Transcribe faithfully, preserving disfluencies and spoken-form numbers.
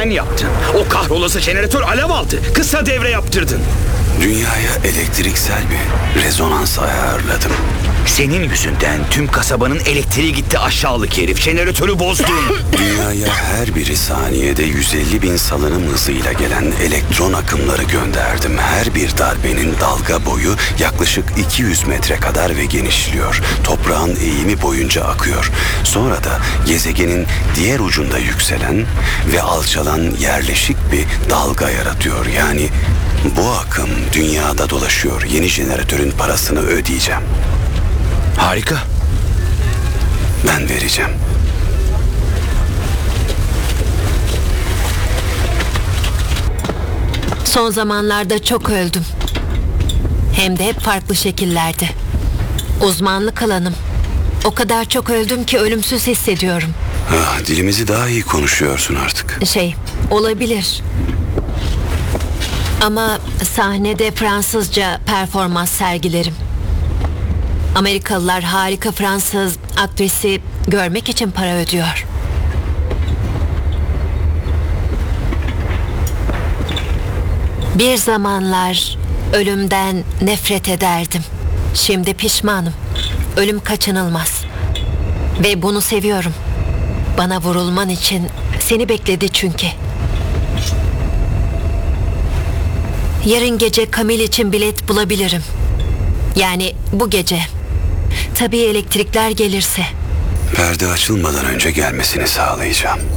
sen yaptın. O kahrolası jeneratör alev aldı. Kısa devre yaptırdın. Dünyaya elektriksel bir rezonans ayarladım. Senin yüzünden tüm kasabanın elektriği gitti aşağılık herif. Jeneratörü bozdun. Dünyaya her biri saniyede yüz elli bin salınım hızıyla gelen elektron akımları gönderdim. Her bir darbenin dalga boyu yaklaşık iki yüz metre kadar ve genişliyor. Toprağın eğimi boyunca akıyor. Sonra da gezegenin diğer ucunda yükselen ve alçalan yerleşik bir dalga yaratıyor. Yani bu akım dünyada dolaşıyor. Yeni jeneratörün parasını ödeyeceğim. Harika. Ben vereceğim. Son zamanlarda çok öldüm. Hem de hep farklı şekillerde. Uzmanlık alanım. O kadar çok öldüm ki ölümsüz hissediyorum. Ah, dilimizi daha iyi konuşuyorsun artık. Şey, olabilir. Ama sahnede Fransızca performans sergilerim. Amerikalılar harika Fransız aktrisi görmek için para ödüyor. Bir zamanlar ölümden nefret ederdim. Şimdi pişmanım. Ölüm kaçınılmaz. Ve bunu seviyorum. Bana vurulman için seni bekledi çünkü. Yarın gece Camille için bilet bulabilirim. Yani bu gece. Tabii elektrikler gelirse. Perde açılmadan önce gelmesini sağlayacağım.